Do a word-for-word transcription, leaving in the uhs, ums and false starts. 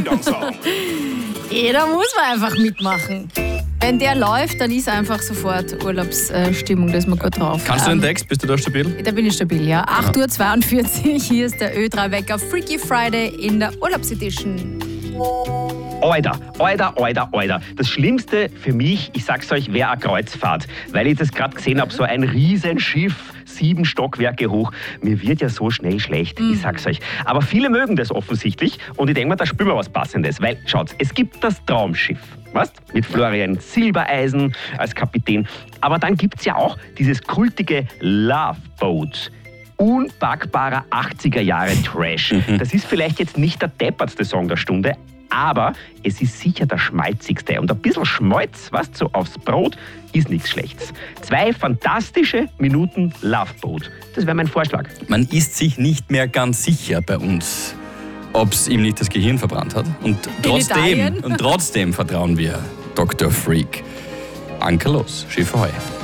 Ding-Dong-Song. Jeder muss man einfach mitmachen. Wenn der läuft, dann ist einfach sofort Urlaubsstimmung, da ist man gut drauf. Kannst du den Text? Bist du da stabil? Da bin ich stabil, ja. acht Uhr zweiundvierzig, hier ist der Ö drei Wecker Freaky Friday in der Urlaubsedition. Alter, Alter, Alter, Alter. Das Schlimmste für mich, ich sag's euch, wäre eine Kreuzfahrt. Weil ich das gerade gesehen habe, so ein Riesenschiff, sieben Stockwerke hoch. Mir wird ja so schnell schlecht, ich sag's euch. Aber viele mögen das offensichtlich und ich denke mir, da spüren wir was Passendes. Weil, schaut, es gibt das Traumschiff, weißt? Mit Florian Silbereisen als Kapitän. Aber dann gibt's ja auch dieses kultige Love Boat. Unpackbarer achtziger Jahre Trash. Das ist vielleicht jetzt nicht der deppertste Song der Stunde, aber es ist sicher der schmalzigste. Und ein bisschen Schmalz, was so aufs Brot, ist nichts Schlechtes. Zwei fantastische Minuten Love Boat. Das wäre mein Vorschlag. Man ist sich nicht mehr ganz sicher bei uns, ob es ihm nicht das Gehirn verbrannt hat. Und trotzdem, Italien? und trotzdem vertrauen wir Doktor Freak. Ankerlos, Schiff Ahoi.